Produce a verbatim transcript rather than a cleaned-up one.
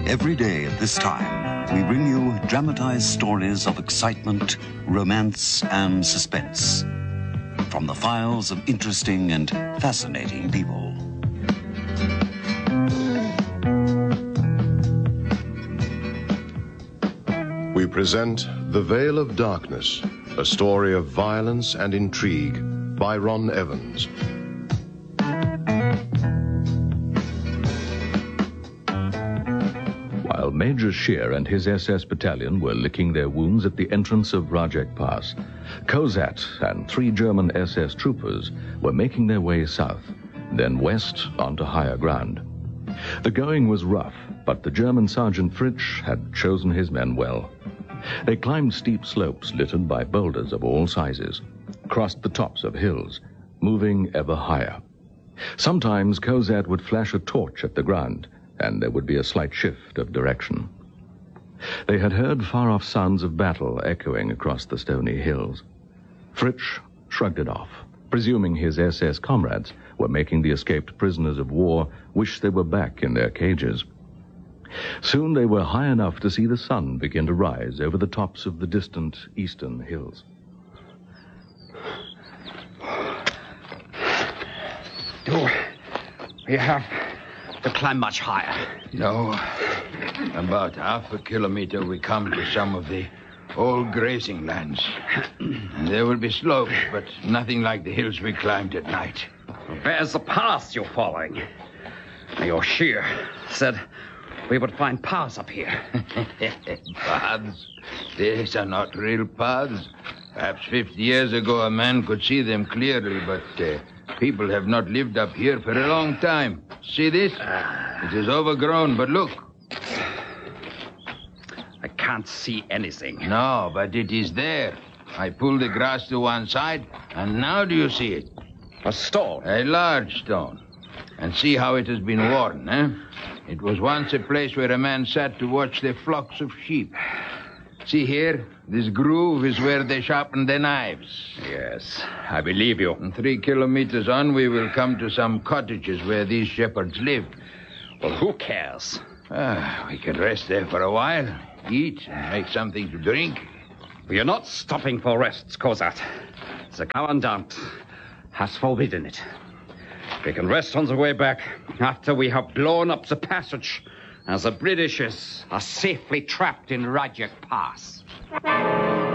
Every day at this time, we bring you dramatized stories of excitement, romance, and suspense from the files of interesting and fascinating people. We present The Veil of Darkness, a story of violence and intrigue by Ron Evans. While Major Scheer and his S S battalion were licking their wounds at the entrance of Rajek Pass, Kozat and three German S S troopers were making their way south, then west onto higher ground. The going was rough, but the German Sergeant Fritsch had chosen his men well. They climbed steep slopes littered by boulders of all sizes, crossed the tops of hills, moving ever higher. Sometimes Kozat would flash a torch at the ground, and there would be a slight shift of direction. They had heard far-off sounds of battle echoing across the stony hills. Fritsch shrugged it off, presuming his S S comrades were making the escaped prisoners of war wish they were back in their cages. Soon they were high enough to see the sun begin to rise over the tops of the distant eastern hills. Do we have to climb much higher? No. About half a kilometer we come to some of the old grazing lands. And there will be slopes, but nothing like the hills we climbed at night. Where's the path you're following? Your Scheer said we would find paths up here. Paths? These are not real paths. Perhaps fifty years ago a man could see them clearly, but uh, people have not lived up here for a long time. See this? It is overgrown, but look. I can't see anything. No, but it is there. I pulled the grass to one side, and now do you see it? A stone? A large stone. And see how it has been worn, eh? It was once a place where a man sat to watch the flocks of sheep. See here? This groove is where they sharpened their knives. Yes, I believe you. And three kilometers on, we will come to some cottages where these shepherds lived. Well, who cares? Ah, we can rest there for a while, eat, and make something to drink. We are not stopping for rests, Kozat. The commandant has forbidden it. We can rest on the way back after we have blown up the passage and the Britishers are safely trapped in Rajek Pass.